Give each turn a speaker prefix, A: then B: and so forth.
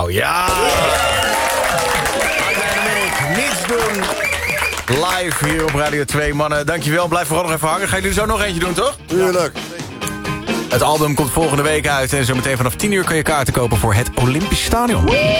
A: Nou ja! Niets doen. Live hier op Radio 2. Mannen, dankjewel. Blijf vooral nog even hangen. Gaan jullie zo nog eentje doen, toch?
B: Tuurlijk.
A: Het album komt volgende week uit. En zometeen vanaf 10 uur kan je kaarten kopen voor het Olympisch Stadion.